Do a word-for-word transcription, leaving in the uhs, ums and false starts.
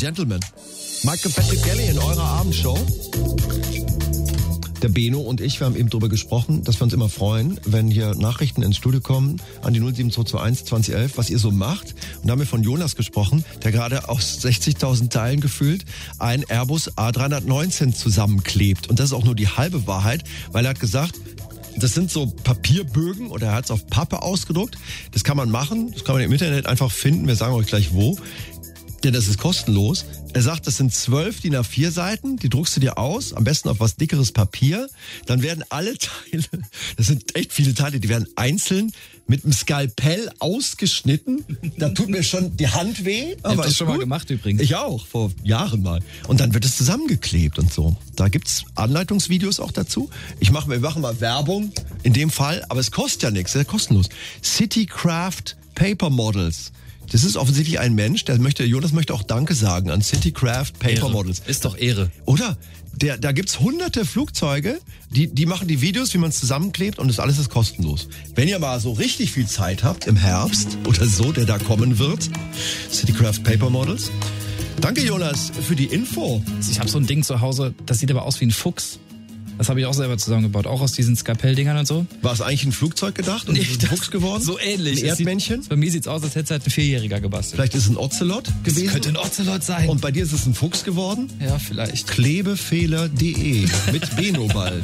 Gentlemen, Mike und Patrick Kelly in eurer Abendshow. Der Beno und ich, wir haben eben darüber gesprochen, dass wir uns immer freuen, wenn hier Nachrichten ins Studio kommen an die null sieben zwei zwei eins zwanzig elf, was ihr so macht. Und da haben wir von Jonas gesprochen, der gerade aus sechzigtausend Teilen gefühlt ein Airbus A drei neunzehn zusammenklebt. Und das ist auch nur die halbe Wahrheit, weil er hat gesagt, das sind so Papierbögen oder er hat es auf Pappe ausgedruckt. Das kann man machen, das kann man im Internet einfach finden. Wir sagen euch gleich wo. Denn das ist kostenlos. Er sagt, das sind zwölf D I N A vier Seiten, die druckst du dir aus, am besten auf was dickeres Papier. Dann werden alle Teile, das sind echt viele Teile, die werden einzeln mit einem Skalpell ausgeschnitten. Da tut mir schon die Hand weh. Ich hab das schon gut. mal gemacht übrigens. Ich auch, vor Jahren mal. Und dann wird es zusammengeklebt und so. Da gibt's Anleitungsvideos auch dazu. Ich mache, wir machen mal Werbung in dem Fall, aber es kostet ja nichts, ist ja kostenlos. Citycraft Paper Models. Das ist offensichtlich ein Mensch, der möchte, Jonas möchte auch Danke sagen an Citycraft Paper Ehre. Models. Ist doch Ehre. Oder? Der, da gibt's hunderte Flugzeuge, die, die machen die Videos, wie man es zusammenklebt und das alles ist kostenlos. Wenn ihr mal so richtig viel Zeit habt, im Herbst oder so, der da kommen wird, Citycraft Paper Models. Danke, Jonas, für die Info. Ich habe so ein Ding zu Hause, das sieht aber aus wie ein Fuchs. Das habe ich auch selber zusammengebaut, auch aus diesen Skalpell-Dingern und so. War es eigentlich ein Flugzeug gedacht und nee, ist ein Fuchs geworden? So ähnlich. Ein Erdmännchen? Sieht, bei mir sieht's aus, als hätte es halt ein Vierjähriger gebastelt. Vielleicht ist es ein Ocelot gewesen? Das könnte ein Ocelot sein. Und bei dir ist es ein Fuchs geworden? Ja, vielleicht. Klebefehler punkt de mit Benoball.